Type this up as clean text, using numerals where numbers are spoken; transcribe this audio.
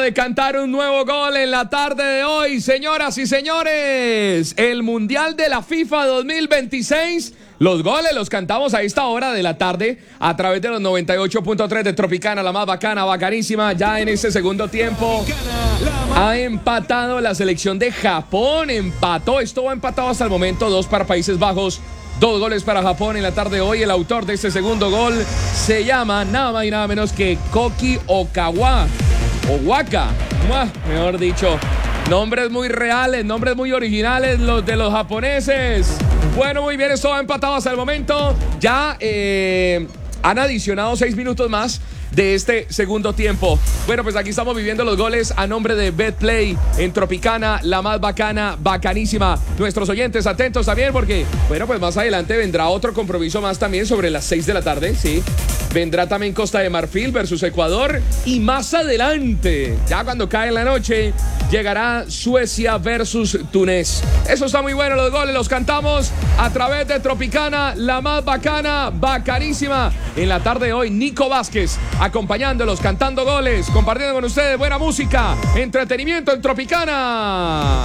de cantar un nuevo gol en la tarde de hoy, señoras y señores. El Mundial de la FIFA 2026. Los goles los cantamos a esta hora de la tarde a través de los 98.3 de Tropicana, la más bacana, bacanísima. Ya en este segundo tiempo ha empatado la selección de Japón. Esto va empatado hasta el momento. 2 para Países Bajos, 2 goles para Japón en la tarde de hoy. El autor de este segundo gol se llama nada más y nada menos que Koki Okawa. Owaka, mejor dicho. Nombres muy reales, nombres muy originales los de los japoneses. Bueno, muy bien, esto va empatado hasta el momento. Ya han adicionado 6 minutos más de este segundo tiempo. Bueno, pues aquí estamos viviendo los goles a nombre de Betplay en Tropicana, la más bacana, bacanísima. Nuestros oyentes atentos también porque, bueno, pues más adelante vendrá otro compromiso más también sobre las 6 de la tarde, sí. Vendrá también Costa de Marfil versus Ecuador y más adelante, ya cuando cae la noche, llegará Suecia versus Túnez. Eso está muy bueno, los goles los cantamos a través de Tropicana, la más bacana, bacanísima. En la tarde de hoy, Nico Vázquez acompañándolos, cantando goles, compartiendo con ustedes buena música, entretenimiento en Tropicana.